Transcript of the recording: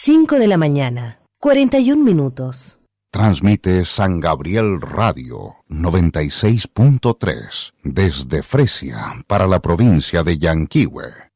5 de la mañana, 41 minutos. Transmite San Gabriel Radio 96.3 desde Fresia para la provincia de Yanquihue.